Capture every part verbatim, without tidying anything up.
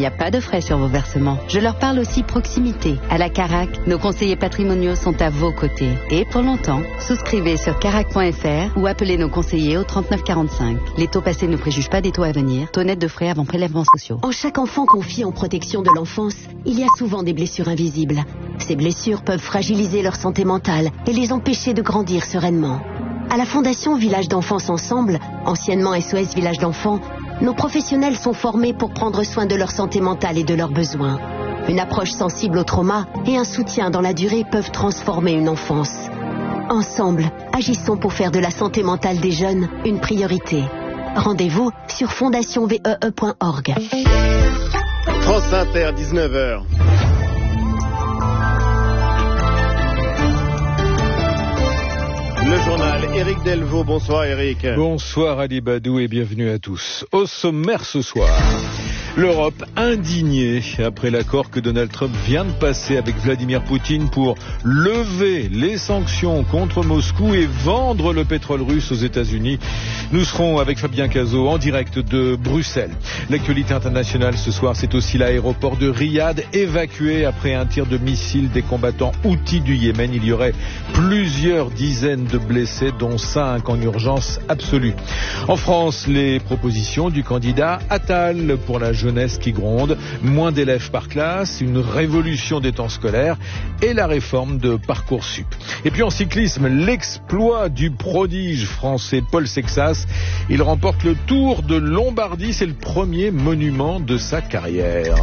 n'y a pas de frais sur vos versements. Je leur parle aussi proximité. À la Carac, nos conseillers patrimoniaux sont à vos côtés. Et pour longtemps, souscrivez sur carac point f r ou appelez nos conseillers au trente-neuf quarante-cinq. Les taux passés ne préjugent pas des taux à venir. Taux net de frais avant prélèvements sociaux. En chaque enfant confié en protection de l'enfance, il y a souvent des blessures invisibles. Ces blessures peuvent fragiliser leur santé mentale et les empêcher de grandir sereinement. À la Fondation Village d'Enfance Ensemble, anciennement S O S Village d'Enfants, nos professionnels sont formés pour prendre soin de leur santé mentale et de leurs besoins. Une approche sensible au trauma et un soutien dans la durée peuvent transformer une enfance. Ensemble, agissons pour faire de la santé mentale des jeunes une priorité. Rendez-vous sur fondation v e e point org. France Inter, dix-neuf heures. Le journal, Éric Delvaux. Bonsoir Éric. Bonsoir Ali Badou et bienvenue à tous. Au sommaire ce soir, l'Europe indignée après l'accord que Donald Trump vient de passer avec Vladimir Poutine pour lever les sanctions contre Moscou et vendre le pétrole russe aux États-Unis. Nous serons avec Fabien Cazot en direct de Bruxelles. L'actualité internationale ce soir, c'est aussi l'aéroport de Riyad évacué après un tir de missile des combattants houthis du Yémen. Il y aurait plusieurs dizaines de blessés, dont cinq en urgence absolue. En France, les propositions du candidat Attal pour la jeunesse qui gronde, moins d'élèves par classe, une révolution des temps scolaires et la réforme de Parcoursup. Et puis en cyclisme, l'exploit du prodige français Paul Sexas. Il remporte le Tour de Lombardie, c'est le premier monument de sa carrière.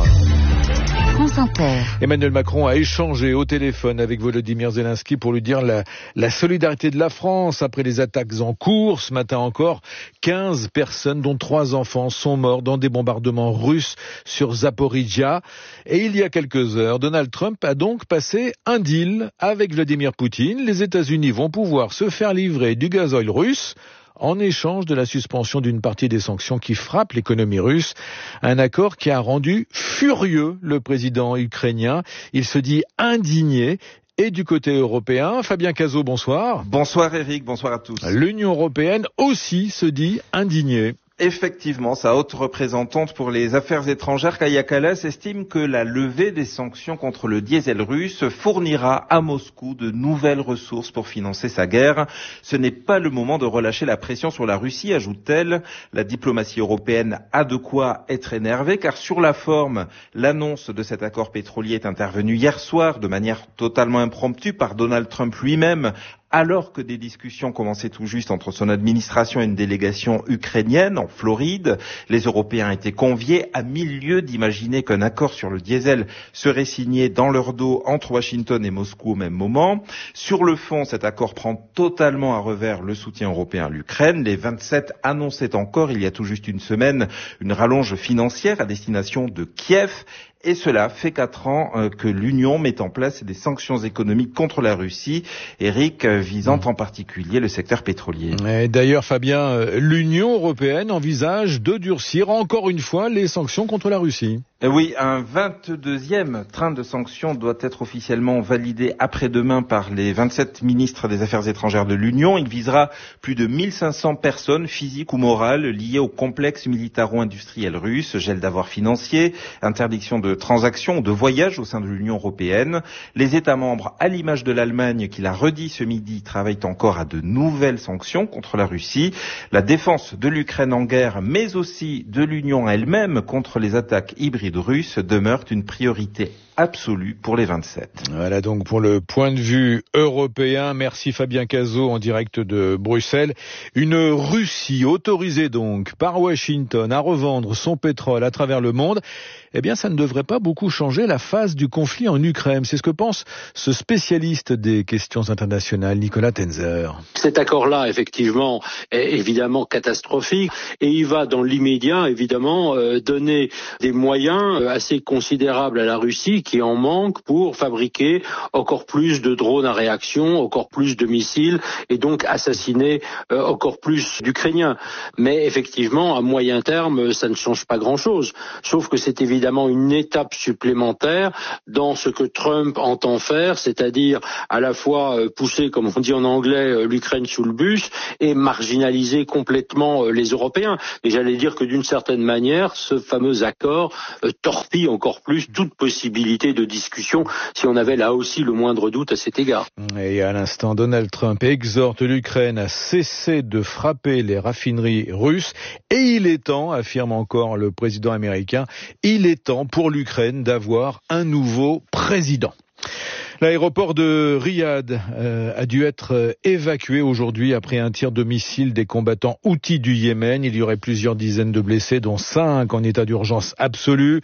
France Inter. Emmanuel Macron a échangé au téléphone avec Volodymyr Zelensky pour lui dire la, la solidarité de la France après les attaques en cours. Ce matin encore, quinze personnes, dont trois enfants, sont morts dans des bombardements russes sur Zaporizhia. Et il y a quelques heures, Donald Trump a donc passé un deal avec Vladimir Poutine. Les États-Unis vont pouvoir se faire livrer du gazoil russe en échange de la suspension d'une partie des sanctions qui frappent l'économie russe. Un accord qui a rendu furieux le président ukrainien. Il se dit indigné. Et du côté européen, Fabien Cazot, bonsoir. Bonsoir Eric, bonsoir à tous. L'Union européenne aussi se dit indignée. Effectivement, sa haute représentante pour les affaires étrangères, Kaja Kallas, estime que la levée des sanctions contre le diesel russe fournira à Moscou de nouvelles ressources pour financer sa guerre. Ce n'est pas le moment de relâcher la pression sur la Russie, ajoute-t-elle. La diplomatie européenne a de quoi être énervée, car sur la forme, l'annonce de cet accord pétrolier est intervenue hier soir de manière totalement impromptue par Donald Trump lui-même, alors que des discussions commençaient tout juste entre son administration et une délégation ukrainienne en Floride. Les Européens étaient conviés, à mille lieues d'imaginer qu'un accord sur le diesel serait signé dans leur dos entre Washington et Moscou au même moment. Sur le fond, cet accord prend totalement à revers le soutien européen à l'Ukraine. Les vingt-sept annonçaient encore, il y a tout juste une semaine, une rallonge financière à destination de Kiev. Et cela fait quatre ans euh, que l'Union met en place des sanctions économiques contre la Russie, Eric, euh, visant en particulier le secteur pétrolier. Et d'ailleurs, Fabien, euh, l'Union européenne envisage de durcir encore une fois les sanctions contre la Russie. Oui, un vingt-deuxième train de sanctions doit être officiellement validé après-demain par les vingt-sept ministres des Affaires étrangères de l'Union. Il visera plus de mille cinq cents personnes, physiques ou morales, liées au complexe militaro-industriel russe, gel d'avoirs financiers, interdiction de transactions ou de voyages au sein de l'Union européenne. Les États membres, à l'image de l'Allemagne, qui l'a redit ce midi, travaillent encore à de nouvelles sanctions contre la Russie. La défense de l'Ukraine en guerre, mais aussi de l'Union elle-même contre les attaques hybrides russe demeure une priorité absolue pour les vingt-sept. Voilà donc pour le point de vue européen. Merci Fabien Cazot en direct de Bruxelles. Une Russie autorisée donc par Washington à revendre son pétrole à travers le monde, eh bien ça ne devrait pas beaucoup changer la phase du conflit en Ukraine. C'est ce que pense ce spécialiste des questions internationales, Nicolas Tenzer. Cet accord-là, effectivement, est évidemment catastrophique et il va dans l'immédiat, évidemment, euh, donner des moyens assez considérables à la Russie qui en manque pour fabriquer encore plus de drones à réaction, encore plus de missiles et donc assassiner euh, encore plus d'Ukrainiens. Mais effectivement, à moyen terme, ça ne change pas grand-chose. Sauf que c'est évidemment une étape supplémentaire dans ce que Trump entend faire, c'est-à-dire à la fois euh, pousser, comme on dit en anglais, euh, l'Ukraine sous le bus et marginaliser complètement euh, les Européens. Et j'allais dire que d'une certaine manière, ce fameux accord euh, torpille encore plus toute possibilité de discussion, si on avait là aussi le moindre doute à cet égard. Et à l'instant, Donald Trump exhorte l'Ukraine à cesser de frapper les raffineries russes. Et il est temps, affirme encore le président américain, il est temps pour l'Ukraine d'avoir un nouveau président. L'aéroport de Riyad euh, a dû être euh, évacué aujourd'hui après un tir de missile des combattants Houthis du Yémen. Il y aurait plusieurs dizaines de blessés, dont cinq en état d'urgence absolue.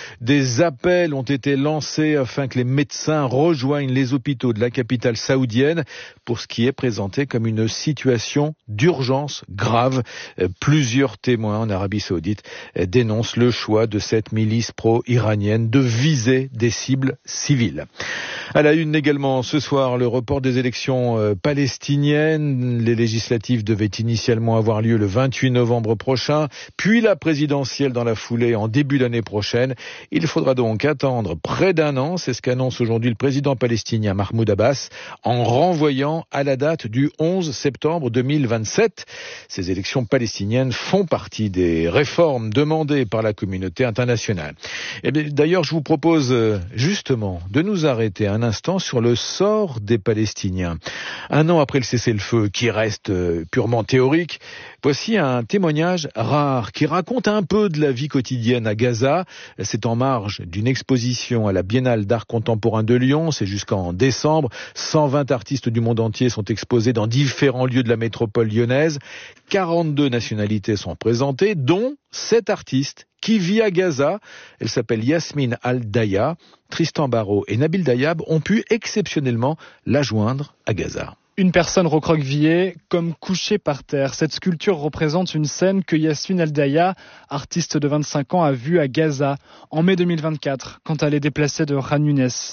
Des appels ont été lancés afin que les médecins rejoignent les hôpitaux de la capitale saoudienne pour ce qui est présenté comme une situation d'urgence grave. Euh, plusieurs témoins en Arabie saoudite euh, dénoncent le choix de cette milice pro-iranienne de viser des cibles civiles. À la une également ce soir, le report des élections euh, palestiniennes. Les législatives devaient initialement avoir lieu le vingt-huit novembre prochain, puis la présidentielle dans la foulée en début d'année prochaine. Il faudra donc attendre près d'un an, c'est ce qu'annonce aujourd'hui le président palestinien Mahmoud Abbas, en renvoyant à la date du onze septembre deux mille vingt-sept. Ces élections palestiniennes font partie des réformes demandées par la communauté internationale. Et bien, d'ailleurs, je vous propose justement de nous arrêter un instant sur le sort des Palestiniens. Un an après le cessez-le-feu, qui reste purement théorique, voici un témoignage rare qui raconte un peu de la vie quotidienne à Gaza. C'est en marge d'une exposition à la Biennale d'art contemporain de Lyon. C'est jusqu'en décembre. cent vingt artistes du monde entier sont exposés dans différents lieux de la métropole lyonnaise. quarante-deux nationalités sont présentées, dont sept artistes qui vit à Gaza. Elle s'appelle Yasmine Al-Daya. Tristan Barraud et Nabil Dayab ont pu exceptionnellement la joindre à Gaza. Une personne recroquevillée, comme couchée par terre. Cette sculpture représente une scène que Yasmine Al-Daya, artiste de vingt-cinq ans, a vue à Gaza en mai deux mille vingt-quatre, quand elle est déplacée de Khan Younes.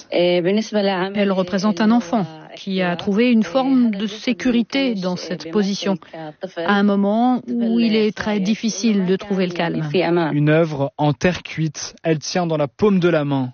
Elle représente un enfant qui a trouvé une forme de sécurité dans cette position, à un moment où il est très difficile de trouver le calme. Une œuvre en terre cuite, elle tient dans la paume de la main.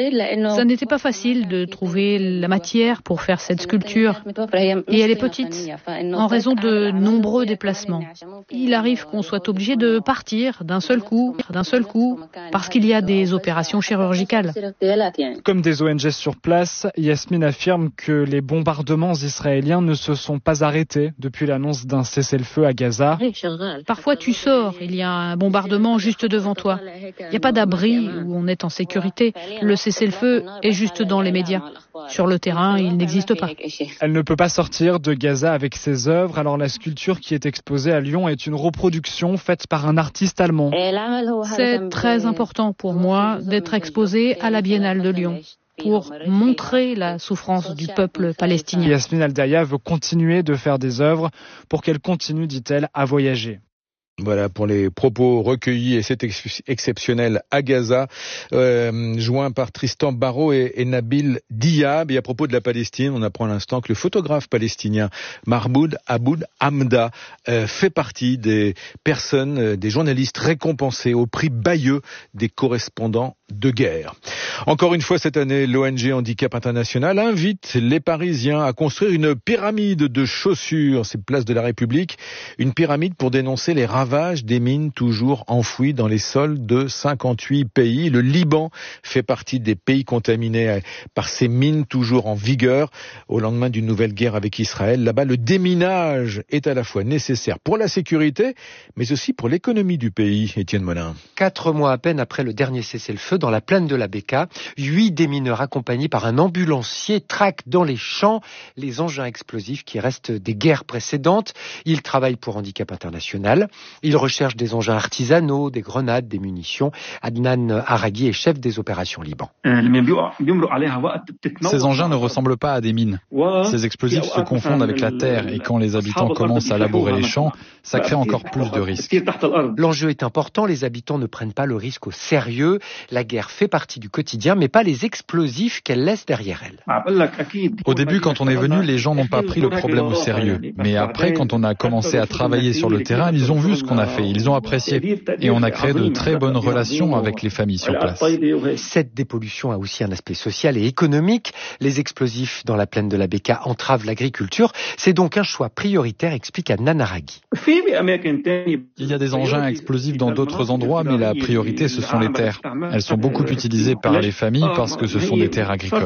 Ça n'était pas facile de trouver la matière pour faire cette sculpture, et elle est petite, en raison de nombreux déplacements. Il arrive qu'on soit obligé de partir d'un seul coup, d'un seul coup, parce qu'il y a des opérations chirurgicales. Comme des O N G sur place, Yasmine affirme que les bombardements israéliens ne se sont pas arrêtés depuis l'annonce d'un cessez-le-feu à Gaza. Parfois tu sors, il y a un bombardement juste devant toi. Il n'y a pas d'abri où on est en sécurité. Le cessez-le-feu est juste dans les médias. Sur le terrain, il n'existe pas. Elle ne peut pas sortir de Gaza avec ses œuvres, alors la sculpture qui est exposée à Lyon est une reproduction faite par un artiste allemand. C'est très important pour moi d'être exposée à la Biennale de Lyon, pour montrer la souffrance du peuple palestinien. Yasmine Al-Daya veut continuer de faire des œuvres pour qu'elle continue, dit-elle, à voyager. Voilà pour les propos recueillis et c'est ex- exceptionnel à Gaza, euh, joint par Tristan Barraud et, et Nabil Diyab. Et à propos de la Palestine, on apprend à l'instant que le photographe palestinien Mahmoud Aboud Hamda euh, fait partie des personnes, euh, des journalistes récompensés au prix Bayeux des correspondants de guerre. Encore une fois cette année, l'O N G Handicap International invite les Parisiens à construire une pyramide de chaussures, c'est place de la République, une pyramide pour dénoncer les ravages des mines toujours enfouies dans les sols de cinquante-huit pays. Le Liban fait partie des pays contaminés par ces mines toujours en vigueur au lendemain d'une nouvelle guerre avec Israël. Là-bas, le déminage est à la fois nécessaire pour la sécurité, mais aussi pour l'économie du pays. Étienne Molin. Quatre mois à peine après le dernier cessez-le-feu dans la plaine de la Beka, huit démineurs accompagnés par un ambulancier traquent dans les champs les engins explosifs qui restent des guerres précédentes. Ils travaillent pour Handicap International. Ils recherchent des engins artisanaux, des grenades, des munitions. Adnan Araghi est chef des opérations Liban. Ces engins ne ressemblent pas à des mines. Ces explosifs se confondent avec la terre et quand les habitants commencent à labourer les champs, ça crée encore plus de risques. L'enjeu est important, les habitants ne prennent pas le risque au sérieux. La guerre fait partie du quotidien quotidien, mais pas les explosifs qu'elle laisse derrière elle. Au début, quand on est venu, les gens n'ont pas pris le problème au sérieux. Mais après, quand on a commencé à travailler sur le terrain, ils ont vu ce qu'on a fait, ils ont apprécié. Et on a créé de très bonnes relations avec les familles sur place. Cette dépollution a aussi un aspect social et économique. Les explosifs dans la plaine de la Bekaa entravent l'agriculture. C'est donc un choix prioritaire, explique Adnan Araghi. Il y a des engins explosifs dans d'autres endroits, mais la priorité, ce sont les terres. Elles sont beaucoup utilisées par les familles parce que ce sont des terres agricoles.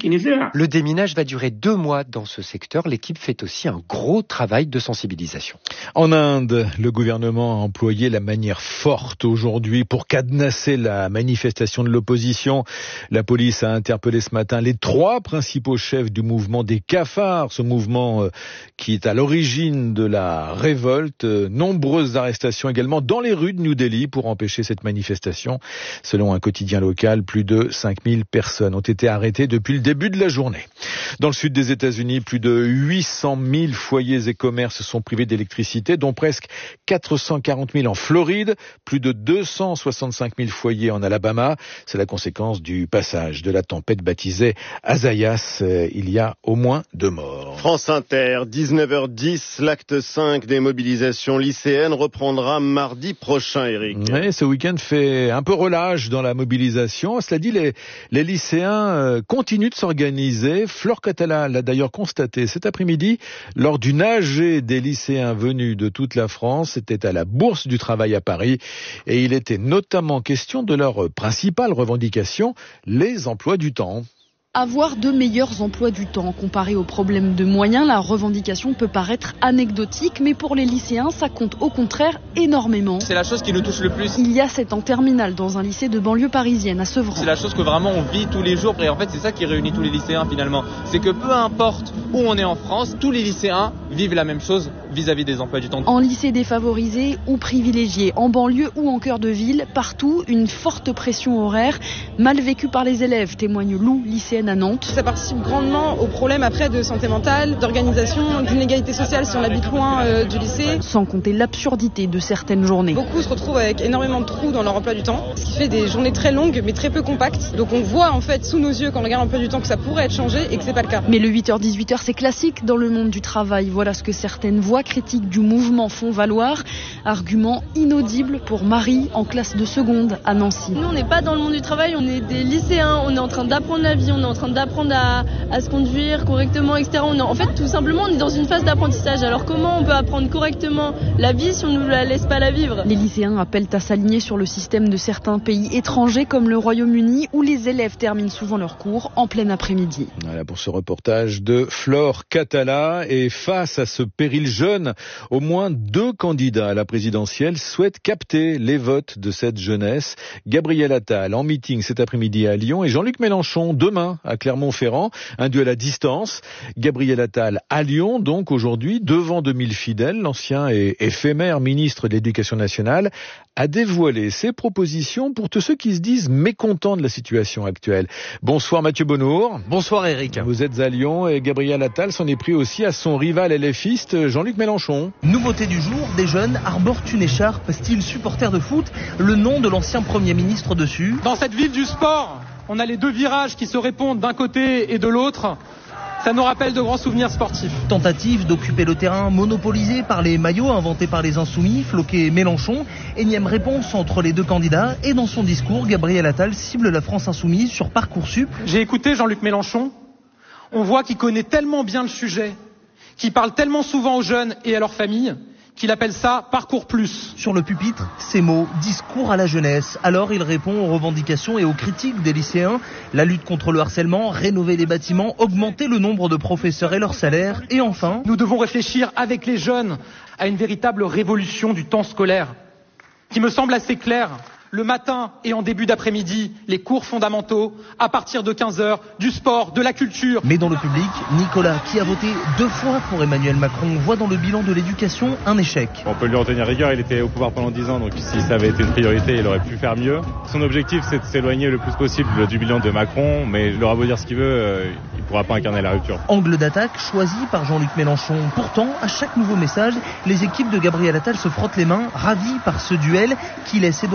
Le déminage va durer deux mois dans ce secteur. L'équipe fait aussi un gros travail de sensibilisation. En Inde, le gouvernement a employé la manière forte aujourd'hui pour cadenasser la manifestation de l'opposition. La police a interpellé ce matin les trois principaux chefs du mouvement des cafards, ce mouvement euh, qui est à l'origine de la révolte. Euh, nombreuses arrestations également dans les rues de New Delhi pour empêcher cette manifestation. Selon un quotidien local, plus de cinq mille personnes ont été arrêtées depuis le début de la journée. Dans le sud des États-Unis, plus de huit cent mille foyers et commerces sont privés d'électricité, dont presque quatre cent quarante mille en Floride, plus de deux cent soixante-cinq mille foyers en Alabama. C'est la conséquence du passage de la tempête baptisée Azayas. Il y a au moins deux morts. France Inter, dix-neuf heures dix, l'acte cinq des mobilisations lycéennes reprendra mardi prochain, Eric. Oui, ce week-end fait un peu relâche dans la mobilisation. Cela dit, les, les lycéens continuent de s'organiser. Flore Catala l'a d'ailleurs constaté cet après-midi lors d'une A G des lycéens venus de toute la France. C'était à la Bourse du Travail à Paris et il était notamment question de leur principale revendication, les emplois du temps. Avoir de meilleurs emplois du temps. Comparé aux problèmes de moyens, la revendication peut paraître anecdotique, mais pour les lycéens, ça compte au contraire énormément. C'est la chose qui nous touche le plus. Il y a sept en terminale dans un lycée de banlieue parisienne à Sevran. C'est la chose que vraiment on vit tous les jours et en fait c'est ça qui réunit tous les lycéens finalement. C'est que peu importe où on est en France, tous les lycéens vivent la même chose vis-à-vis des emplois du temps. En lycée défavorisé ou privilégié, en banlieue ou en cœur de ville, partout, une forte pression horaire, mal vécue par les élèves, témoigne Lou, lycéenne à Nantes. Ça participe grandement au problème après de santé mentale, d'organisation, d'inégalité sociale si on habite loin euh, du lycée. Sans compter l'absurdité de certaines journées. Beaucoup se retrouvent avec énormément de trous dans leur emploi du temps, ce qui fait des journées très longues mais très peu compactes. Donc on voit en fait sous nos yeux quand on regarde l'emploi du temps que ça pourrait être changé et que c'est pas le cas. Mais le huit heures dix-huit heures c'est classique dans le monde du travail. Voilà ce que certaines voix critiques du mouvement font valoir. Argument inaudible pour Marie en classe de seconde à Nancy. Nous on n'est pas dans le monde du travail, on est des lycéens, on est en train d'apprendre la vie, on est en train d'apprendre à, à se conduire correctement, et cetera. On est, en fait, tout simplement, on est dans une phase d'apprentissage. Alors comment on peut apprendre correctement la vie si on ne nous la laisse pas la vivre ? Les lycéens appellent à s'aligner sur le système de certains pays étrangers comme le Royaume-Uni où les élèves terminent souvent leurs cours en plein après-midi. Voilà pour ce reportage de Flore Catala. Et face à ce péril jeune, au moins deux candidats à la présidentielle souhaitent capter les votes de cette jeunesse. Gabriel Attal en meeting cet après-midi à Lyon et Jean-Luc Mélenchon demain à Clermont-Ferrand. Un duel à distance. Gabriel Attal à Lyon, donc aujourd'hui, devant deux mille fidèles. L'ancien et éphémère ministre de l'Éducation nationale a dévoilé ses propositions pour tous ceux qui se disent mécontents de la situation actuelle. Bonsoir Mathieu Bonnour. Bonsoir Eric. Vous êtes à Lyon et Gabriel Attal s'en est pris aussi à son rival LFiste Jean-Luc Mélenchon. Nouveauté du jour, des jeunes arborent une écharpe style supporter de foot, le nom de l'ancien Premier ministre dessus. Dans cette ville du sport, on a les deux virages qui se répondent d'un côté et de l'autre. Ça nous rappelle de grands souvenirs sportifs. Tentative d'occuper le terrain monopolisé par les maillots inventés par les Insoumis, Floquet et Mélenchon. Énième réponse entre les deux candidats et dans son discours, Gabriel Attal cible la France Insoumise sur Parcoursup. J'ai écouté Jean-Luc Mélenchon. On voit qu'il connaît tellement bien le sujet, qu'il parle tellement souvent aux jeunes et à leurs familles, qu'il appelle ça Parcours Plus. Sur le pupitre, ces mots, discours à la jeunesse. Alors il répond aux revendications et aux critiques des lycéens. La lutte contre le harcèlement, rénover les bâtiments, augmenter le nombre de professeurs et leur salaire. Et enfin, nous devons réfléchir avec les jeunes à une véritable révolution du temps scolaire, qui me semble assez claire. Le matin et en début d'après-midi, les cours fondamentaux, à partir de quinze heures, du sport, de la culture. Mais dans le public, Nicolas, qui a voté deux fois pour Emmanuel Macron, voit dans le bilan de l'éducation un échec. On peut lui en tenir rigueur, il était au pouvoir pendant dix ans, donc si ça avait été une priorité, il aurait pu faire mieux. Son objectif, c'est de s'éloigner le plus possible du bilan de Macron, mais il aura beau dire ce qu'il veut, euh, il ne pourra pas incarner la rupture. Angle d'attaque choisi par Jean-Luc Mélenchon. Pourtant, à chaque nouveau message, les équipes de Gabriel Attal se frottent les mains, ravies par ce duel qui laisse Édouard Philippe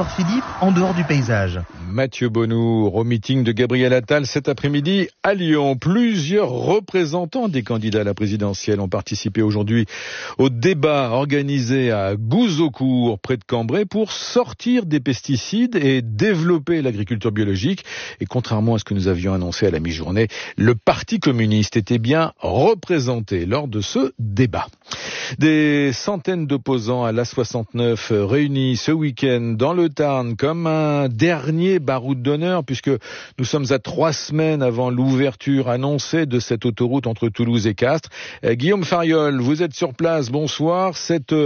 en dehors du paysage. Mathieu Bonnour au meeting de Gabriel Attal cet après-midi à Lyon. Plusieurs représentants des candidats à la présidentielle ont participé aujourd'hui au débat organisé à Gouzaucourt, près de Cambrai, pour sortir des pesticides et développer l'agriculture biologique. Et contrairement à ce que nous avions annoncé à la mi-journée, le Parti communiste était bien représenté lors de ce débat. Des centaines d'opposants à l'A soixante-neuf réunis ce week-end dans le Tarn comme un dernier baroud d'honneur, puisque nous sommes à trois semaines avant l'ouverture annoncée de cette autoroute entre Toulouse et Castres. Euh, Guillaume Fariol, vous êtes sur place, bonsoir. Cette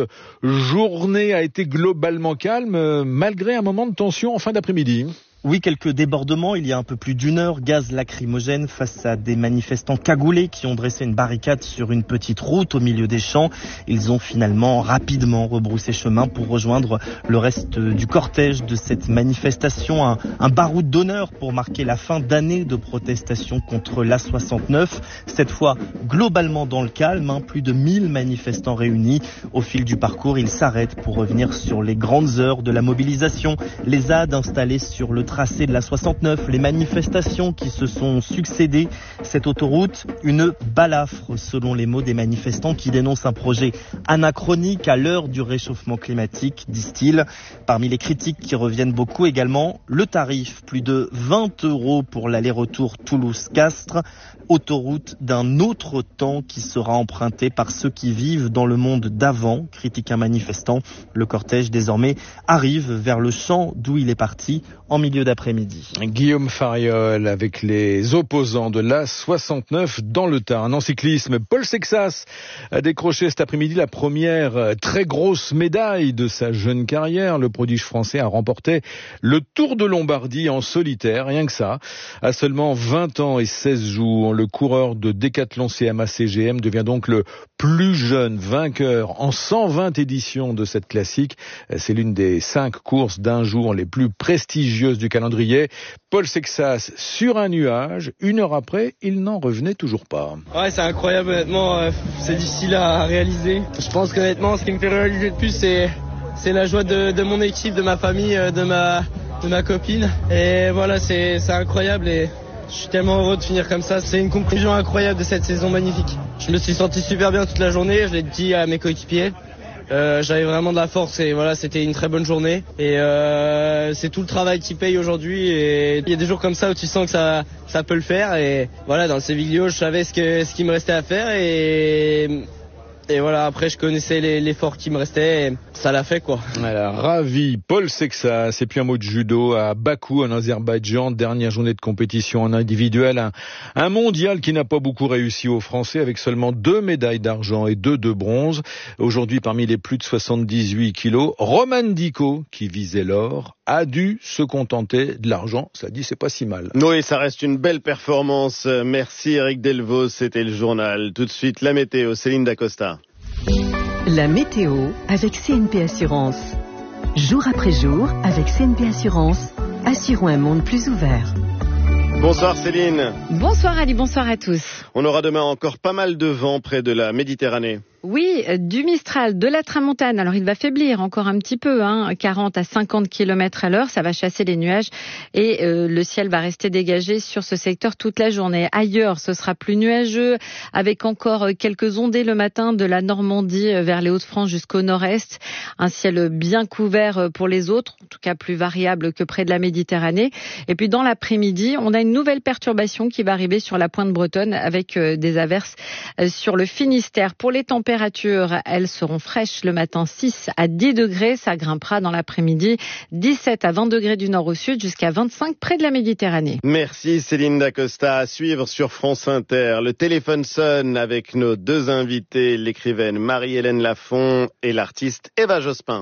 journée a été globalement calme, euh, malgré un moment de tension en fin d'après-midi. Oui, quelques débordements. Il y a un peu plus d'une heure, gaz lacrymogène face à des manifestants cagoulés qui ont dressé une barricade sur une petite route au milieu des champs. Ils ont finalement rapidement rebroussé chemin pour rejoindre le reste du cortège de cette manifestation. Un, un baroud d'honneur pour marquer la fin d'année de protestation contre l'A soixante-neuf. Cette fois, globalement dans le calme, hein, plus de mille manifestants réunis. Au fil du parcours, ils s'arrêtent pour revenir sur les grandes heures de la mobilisation. Les Z A D installés sur le tracé de la soixante-neuf, les manifestations qui se sont succédées, cette autoroute, une balafre selon les mots des manifestants qui dénoncent un projet anachronique à l'heure du réchauffement climatique, disent-ils. Parmi les critiques qui reviennent beaucoup également, le tarif, plus de vingt euros pour l'aller-retour Toulouse-Castres, autoroute d'un autre temps qui sera emprunté par ceux qui vivent dans le monde d'avant, critique un manifestant. Le cortège désormais arrive vers le champ d'où il est parti en milieu d'après-midi. Guillaume Fariol avec les opposants de l'A soixante-neuf dans le Tarn. En cyclisme, Paul Sexas a décroché cet après-midi la première très grosse médaille de sa jeune carrière. Le prodige français a remporté le Tour de Lombardie en solitaire, rien que ça. À seulement vingt ans et seize jours, le coureur de Décathlon C M A C G M devient donc le plus jeune vainqueur en cent vingt éditions de cette classique. C'est l'une des cinq courses d'un jour les plus prestigieuses du calendrier. Paul Sexas sur un nuage, une heure après, il n'en revenait toujours pas. Ouais, c'est incroyable, honnêtement, euh, c'est difficile à réaliser. Je pense qu'honnêtement, ce qui me fait réaliser le plus, c'est, c'est la joie de, de mon équipe, de ma famille, de ma, de ma copine. Et voilà, c'est, c'est incroyable et je suis tellement heureux de finir comme ça. C'est une conclusion incroyable de cette saison magnifique. Je me suis senti super bien toute la journée, je l'ai dit à mes coéquipiers. Euh, j'avais vraiment de la force et voilà, c'était une très bonne journée et euh, c'est tout le travail qui paye aujourd'hui et il y a des jours comme ça où tu sens que ça ça peut le faire et voilà, dans le Sévillio je savais ce que ce qui me restait à faire et et voilà, après je connaissais les, l'effort qui me restait et ça l'a fait quoi. Voilà, ravi Paul Sexas. Et puis un mot de judo à Bakou en Azerbaïdjan, dernière journée de compétition en individuel, un, un mondial qui n'a pas beaucoup réussi aux Français avec seulement deux médailles d'argent et deux de bronze. Aujourd'hui parmi les plus de soixante-dix-huit kilos, Roman Diko qui visait l'or a dû se contenter de l'argent. Ça dit, c'est pas si mal. Oui, ça reste une belle performance. Merci Eric Delvaux, c'était le journal. Tout de suite la météo, Céline Dacosta. La météo avec C N P Assurance. Jour après jour, avec C N P Assurance, assurons un monde plus ouvert. Bonsoir Céline. Bonsoir Ali, bonsoir à tous. On aura demain encore pas mal de vent près de la Méditerranée. Oui, du Mistral, de la Tramontane. Alors il va faiblir encore un petit peu, hein, quarante à cinquante kilomètres à l'heure. Ça va chasser les nuages et euh, le ciel va rester dégagé sur ce secteur toute la journée. Ailleurs, ce sera plus nuageux avec encore quelques ondées le matin de la Normandie vers les Hauts-de-France jusqu'au nord-est. Un ciel bien couvert pour les autres, en tout cas plus variable que près de la Méditerranée. Et puis dans l'après-midi, on a une nouvelle perturbation qui va arriver sur la pointe bretonne avec euh, des averses euh, sur le Finistère. Pour les températures, températures, elles seront fraîches le matin, six à dix degrés. Ça grimpera dans l'après-midi, dix-sept à vingt degrés du nord au sud, jusqu'à vingt-cinq près de la Méditerranée. Merci Céline Dacosta. À suivre sur France Inter. Le téléphone sonne avec nos deux invités, l'écrivaine Marie-Hélène Lafont et l'artiste Eva Jospin.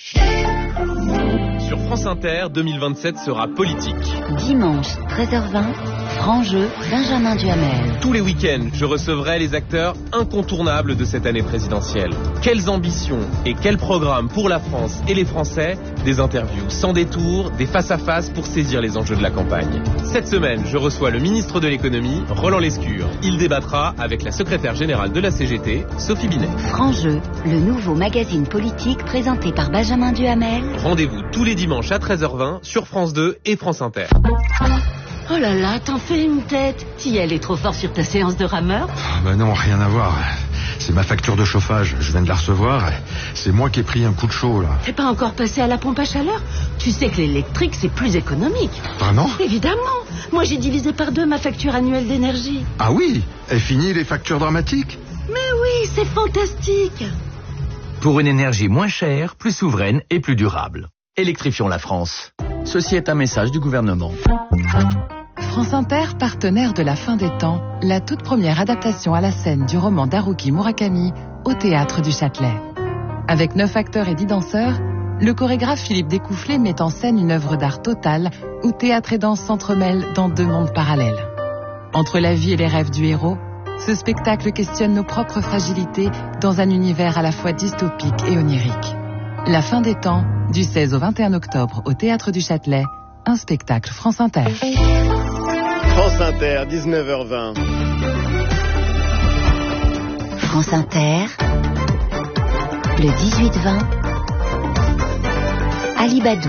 Sur France Inter, deux mille vingt-sept sera politique. Dimanche, treize heures vingt, franc jeu, Benjamin Duhamel. Tous les week-ends, je recevrai les acteurs incontournables de cette année présidentielle. Quelles ambitions et quels programmes pour la France et les Français? Des interviews sans détour, des face-à-face pour saisir les enjeux de la campagne. Cette semaine, je reçois le ministre de l'économie, Roland Lescure. Il débattra avec la secrétaire générale de la C G T, Sophie Binet. Franc jeu, le nouveau magazine politique présenté par Benjamin Duhamel. Rendez-vous tous les dimanches dimanche à treize heures vingt sur France deux et France Inter. Oh là là, t'en fais une tête. T'y allais trop fort sur ta séance de rameur? Ah bah non, rien à voir. C'est ma facture de chauffage, je viens de la recevoir. C'est moi qui ai pris un coup de chaud, là. T'es pas encore passé à la pompe à chaleur? Tu sais que l'électrique, c'est plus économique. Vraiment? Évidemment. Moi, j'ai divisé par deux ma facture annuelle d'énergie. Ah oui? Et fini les factures dramatiques? Mais oui, c'est fantastique. Pour une énergie moins chère, plus souveraine et plus durable. Électrifions la France. Ceci est un message du gouvernement. France Inter, partenaire de La Fin des Temps, la toute première adaptation à la scène du roman d'Haruki Murakami au Théâtre du Châtelet. Avec neuf acteurs et dix danseurs, le chorégraphe Philippe Découfflé met en scène une œuvre d'art totale où théâtre et danse s'entremêlent dans deux mondes parallèles. Entre la vie et les rêves du héros, ce spectacle questionne nos propres fragilités dans un univers à la fois dystopique et onirique. La Fin des Temps, du seize au vingt et un octobre au Théâtre du Châtelet, un spectacle France Inter. France Inter, dix-neuf heures vingt. France Inter, le dix-huit vingt, Ali Badou.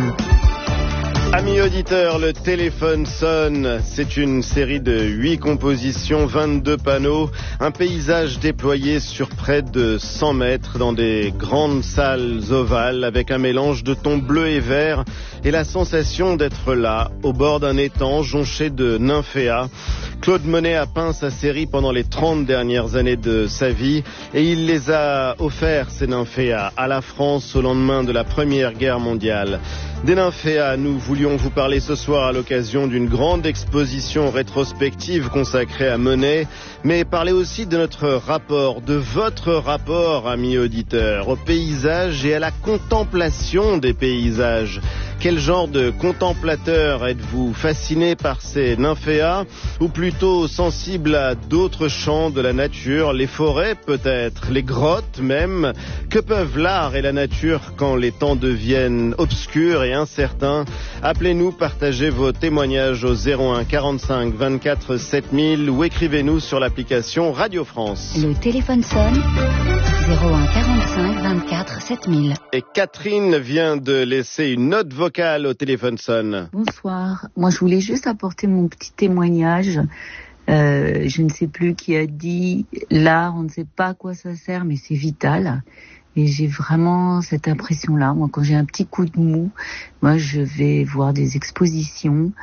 Amis auditeurs, le téléphone sonne. C'est une série de huit compositions, vingt-deux panneaux, un paysage déployé sur près de cent mètres dans des grandes salles ovales avec un mélange de tons bleus et verts et la sensation d'être là, au bord d'un étang jonché de nymphéas. Claude Monet a peint sa série pendant les trente dernières années de sa vie et il les a offerts, ces nymphéas, à la France au lendemain de la Première Guerre mondiale. Des nymphéas, nous voulions vous parler ce soir à l'occasion d'une grande exposition rétrospective consacrée à Monet, mais parler aussi de notre rapport, de votre rapport, amis auditeurs, au paysage et à la contemplation des paysages. Quel genre de contemplateur êtes-vous? Fasciné par ces nymphéas ou plutôt sensible à d'autres champs de la nature, les forêts peut-être, les grottes même? Que peuvent l'art et la nature quand les temps deviennent obscurs et incertains? Appelez-nous, partagez vos témoignages au zéro un quarante-cinq vingt-quatre sept mille ou écrivez-nous sur l'application Radio France. Le téléphone sonne, zéro un quarante-cinq vingt-quatre sept mille. Et Catherine vient de laisser une note vocale au téléphone sonne. Bonsoir, moi je voulais juste apporter mon petit témoignage. Euh, je ne sais plus qui a dit, là on ne sait pas à quoi ça sert mais c'est vital. Et j'ai vraiment cette impression-là. Moi, quand j'ai un petit coup de mou, moi, je vais voir des expositions.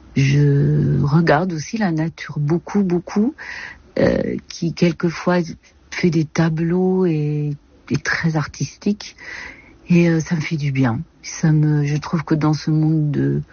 Je regarde aussi la nature beaucoup, beaucoup, euh, qui quelquefois fait des tableaux et est très artistique. Et euh, ça me fait du bien. Ça me, je trouve que dans ce monde de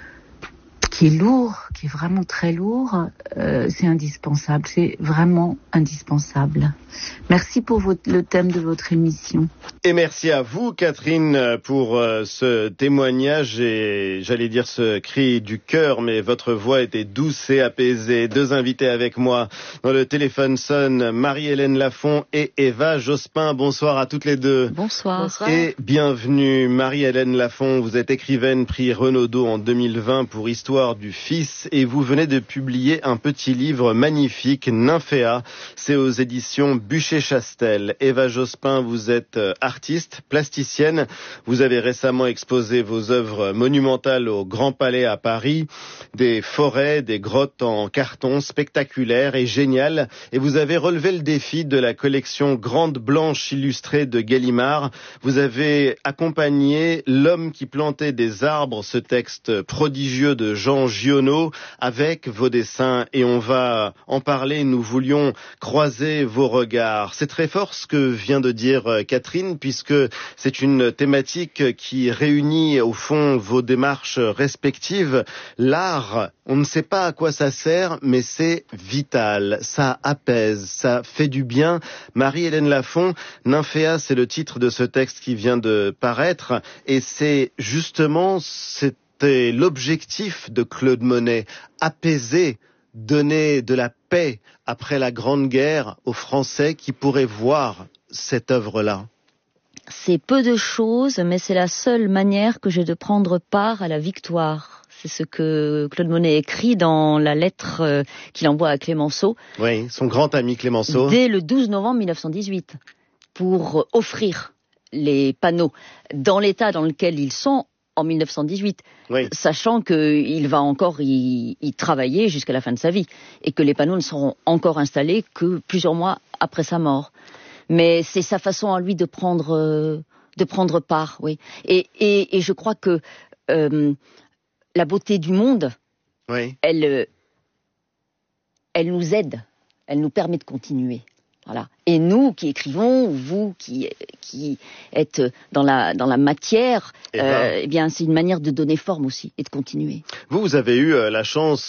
qui est lourd, qui est vraiment très lourd, euh, c'est indispensable, c'est vraiment indispensable. Merci pour votre, le thème de votre émission. Et merci à vous, Catherine, pour euh, ce témoignage et j'allais dire ce cri du cœur, mais votre voix était douce et apaisée. Deux invités avec moi dans le téléphone sonne, Marie-Hélène Lafont et Eva Jospin. Bonsoir à toutes les deux. Bonsoir. Bonsoir. Et bienvenue, Marie-Hélène Lafont. Vous êtes écrivaine, prix Renaudot en deux mille vingt pour Histoire du Fils et vous venez de publier un petit livre magnifique, Nymphéas. C'est aux éditions Buchet-Chastel. Eva Jospin, vous êtes artiste, plasticienne. Vous avez récemment exposé vos œuvres monumentales au Grand Palais à Paris. Des forêts, des grottes en carton spectaculaires et géniales. Et vous avez relevé le défi de la collection Grande Blanche illustrée de Gallimard. Vous avez accompagné L'homme qui plantait des arbres, ce texte prodigieux de Jean Giono, avec vos dessins. Et on va en parler. Nous voulions croiser vos regards. C'est très fort ce que vient de dire Catherine, puisque c'est une thématique qui réunit au fond vos démarches respectives. L'art, on ne sait pas à quoi ça sert, mais c'est vital. Ça apaise, ça fait du bien. Marie-Hélène Lafont, Nymphéas, c'est le titre de ce texte qui vient de paraître, et c'est justement c'était l'objectif de Claude Monet, apaiser, donner de la paix après la Grande Guerre aux Français qui pourraient voir cette œuvre-là. C'est peu de choses, mais c'est la seule manière que j'ai de prendre part à la victoire. C'est ce que Claude Monet écrit dans la lettre euh, qu'il envoie à Clémenceau. Oui, son grand ami Clémenceau. Dès le douze novembre mille neuf cent dix-huit, pour offrir les panneaux dans l'état dans lequel ils sont, en mille neuf cent dix-huit, oui. sachant qu'il va encore y, y travailler jusqu'à la fin de sa vie, et que les panneaux ne seront encore installés que plusieurs mois après sa mort. Mais c'est sa façon à lui de prendre, euh, de prendre part, oui. Et, et, et je crois que euh, la beauté du monde, oui. elle, euh, elle nous aide, elle nous permet de continuer. Voilà. Et nous qui écrivons, ou vous qui, qui êtes dans la, dans la matière, eh, ben. euh, eh bien, c'est une manière de donner forme aussi et de continuer. Vous, vous avez eu la chance